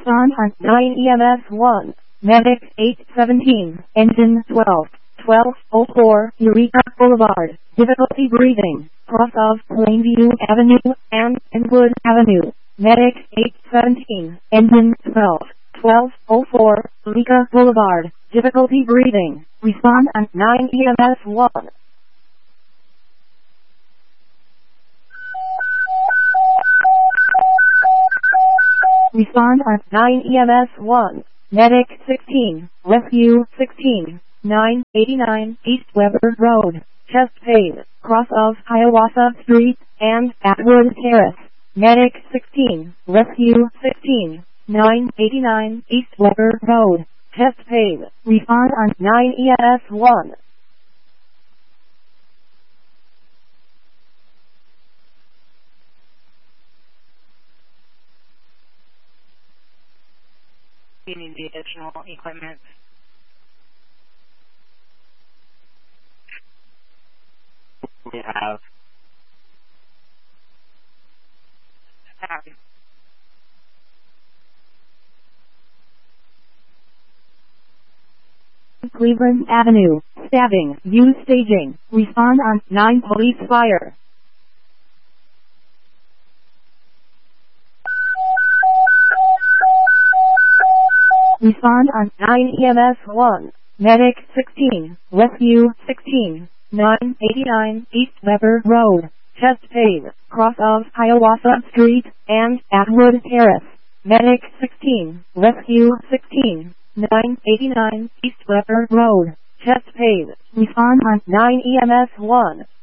Respond on 9 EMS 1. Medic 817. Engine 12. 1204 Eureka Boulevard. Difficulty breathing. Cross of Plainview Avenue and Inwood Avenue. Medic 817. Engine 12. 1204 Eureka Boulevard. Difficulty breathing. Respond on 9 EMS 1. Respond on 9 EMS 1. Medic 16. Rescue 16. 989 East Weber Road. Chest pain. Cross of Hiawatha Street and Atwood Terrace. Medic 16. Rescue 16. 989 East Weber Road. Chest pain. Respond on 9 EMS 1. Do you need the additional equipment? We have. Cleveland Avenue. Stabbing. Use staging. Respond on 9 police fire. Respond on 9 EMS 1. Medic 16. Rescue 16. 989 East Weber Road. Chest pain. Cross of Hiawatha Street and Atwood Terrace. Medic 16. Rescue 16. 989 East Weber Road. Chest pain. Respond on 9 EMS 1.